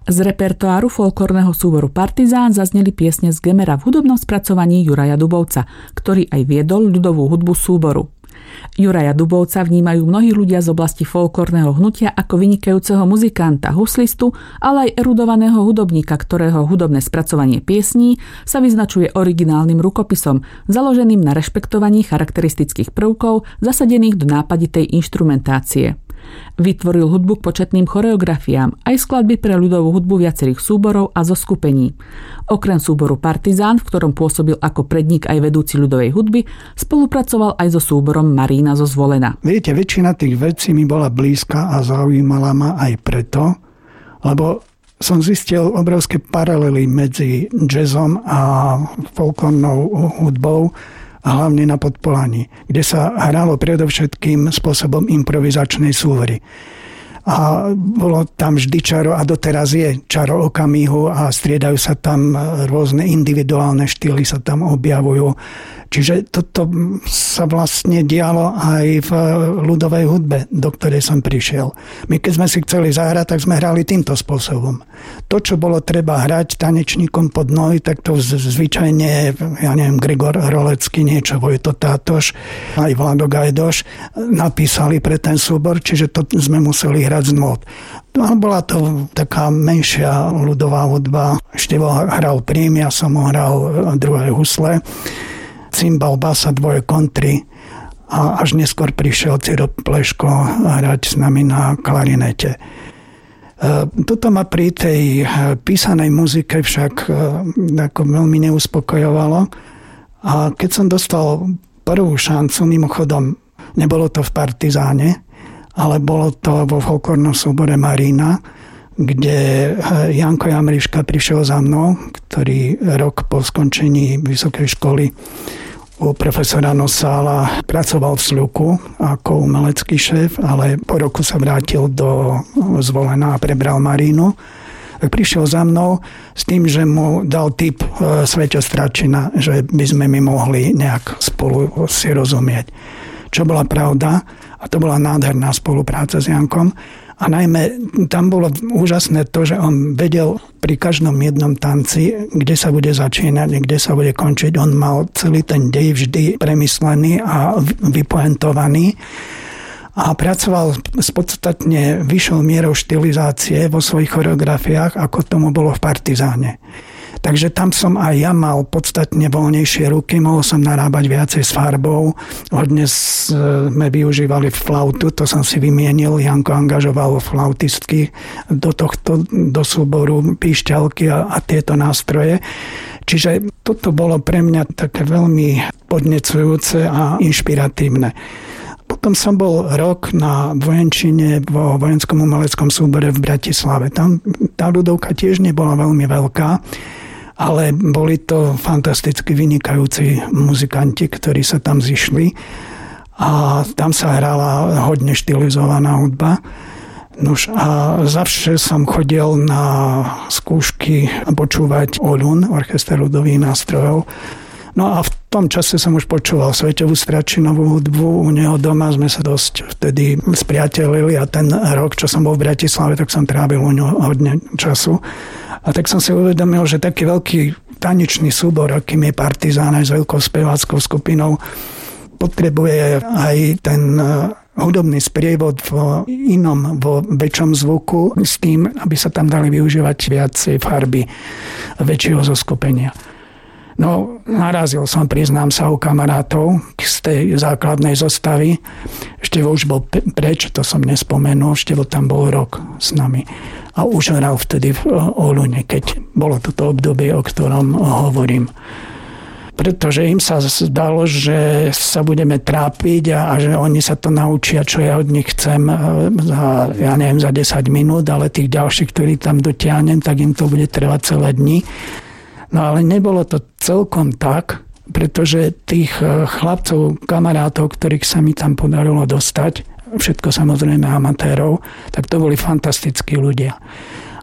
Z repertoáru folklórneho súboru Partizán zazneli piesne z Gemera v hudobnom spracovaní Juraja Dubovca, ktorý aj viedol ľudovú hudbu súboru. Juraja Dubovca vnímajú mnohí ľudia z oblasti folklórneho hnutia ako vynikajúceho muzikanta, huslistu, ale aj erudovaného hudobníka, ktorého hudobné spracovanie piesní sa vyznačuje originálnym rukopisom, založeným na rešpektovaní charakteristických prvkov zasadených do nápaditej inštrumentácie. Vytvoril hudbu k početným choreografiám, aj skladby pre ľudovú hudbu viacerých súborov a zoskupení. Okrem súboru Partizán, v ktorom pôsobil ako predník aj vedúci ľudovej hudby, spolupracoval aj so súborom Marína zo Zvolena. Viete, väčšina tých vecí mi bola blízka a zaujímala ma aj preto, lebo som zistil obrovské paralely medzi jazzom a folklórnou hudbou, a hlavne na Podpolaní, kde sa hralo predovšetkým spôsobom improvizačnej súhry. A bolo tam vždy čaro, a doteraz je čaro okamihu a striedajú sa tam rôzne individuálne štýly, sa tam objavujú. Čiže toto sa vlastne dialo aj v ľudovej hudbe, do ktorej som prišiel. My keď sme si chceli zahrať, tak sme hrali týmto spôsobom. To, čo bolo treba hrať tanečníkom pod nohy, tak to zvyčajne, ja neviem, Grigor Hrolecký, niečo, Vojto Tátoš, aj Vlado Gajdoš napísali pre ten súbor, čiže to sme museli hrať z nót. Bola to taká menšia ľudová hudba. Števo hral prím, ja som hral druhé husle, cymbal, basa, dvoje kontry a až neskôr prišiel Ciro Pleško hrať s nami na klarinete. Toto ma pri tej písanej muzike však ako veľmi neuspokojovalo a keď som dostal prvú šancu, mimochodom nebolo to v Partizáne, ale bolo to vo folklórnom súbore Marína, kde Janko Jamriška prišiel za mnou, ktorý rok po skončení vysokej školy u profesora Nosála pracoval v Sľuku ako umelecký šéf, ale po roku sa vrátil do Zvolena a prebral Marínu. Tak prišiel za mnou s tým, že mu dal tip Sveťo Stračina, že by sme my mohli nejak spolu si rozumieť. Čo bola pravda, a to bola nádherná spolupráca s Jankom. A najmä tam bolo úžasné to, že on vedel pri každom jednom tanci, kde sa bude začínať, kde sa bude končiť. On mal celý ten dej vždy premyslený a vypoentovaný a pracoval s podstatne vyššou mierou štilizácie vo svojich choreografiách, ako tomu bolo v Partizáne. Takže tam som aj ja mal podstatne voľnejšie ruky, mohol som narábať viacej s farbou. Hodne sme využívali flautu, to som si vymienil. Janko angažoval flautistky do súboru, píšťalky a tieto nástroje. Čiže toto bolo pre mňa také veľmi podnecujúce a inšpiratívne. Potom som bol rok na vojenčine vo vojenskom umeleckom súbore v Bratislave. Tam tá ľudovka tiež nebola veľmi veľká, ale boli to fantasticky vynikajúci muzikanti, ktorí sa tam zišli a tam sa hrala hodne štilizovaná hudba. Nož a zavše som chodil na skúšky počúvať OLUN, Orchester ľudových nástrojov. No a v tom čase som už počúval Sveťovú Stračinovú hudbu. U neho doma sme sa dosť vtedy spriatelili a ten rok, čo som bol v Bratislave, tak som trávil u neho hodne času. A tak som si uvedomil, že taký veľký tanečný súbor, akým je Partizán aj s veľkou speváckou skupinou, potrebuje aj ten hudobný sprievod vo väčšom zvuku s tým, aby sa tam dali využívať viacej farby väčšieho zoskupenia. No, narazil som, priznám sa, u kamarátov z tej základnej zostavy. Števo už bol preč, to som nespomenul. Števo tam bol rok s nami. A už hral vtedy v Olune, keď bolo toto obdobie, o ktorom hovorím. Pretože im sa zdalo, že sa budeme trápiť a že oni sa to naučia, čo ja od nich chcem za 10 minút, ale tých ďalších, ktorí tam dotiahnem, tak im to bude trvať celé dni. No ale nebolo to celkom tak, pretože tých chlapcov, kamarátov, ktorých sa mi tam podarilo dostať, všetko samozrejme amatérov, tak to boli fantastickí ľudia.